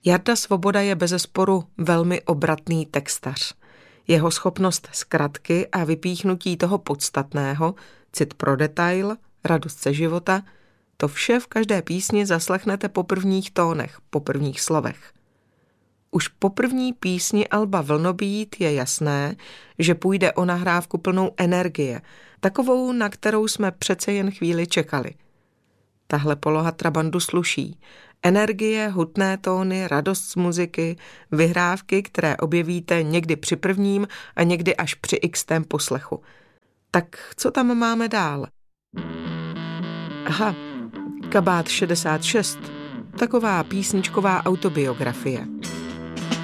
Jarda Svoboda je bezesporu velmi obratný textař. Jeho schopnost zkratky a vypíchnutí toho podstatného, cit pro detail, radost ze života, to vše v každé písni zaslechnete po prvních tónech, po prvních slovech. Už po první písni alba Vlnobít je jasné, že půjde o nahrávku plnou energie, takovou, na kterou jsme přece jen chvíli čekali. Tahle poloha trabandu sluší. Energie, hutné tóny, radost z muziky, vyhrávky, které objevíte někdy při prvním a někdy až při xtém poslechu. Tak co tam máme dál? Aha, Kabát 66, taková písničková autobiografie.